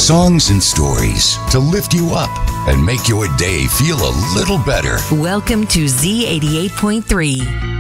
Songs and stories to lift you up and make your day feel a little better. Welcome to Z88.3.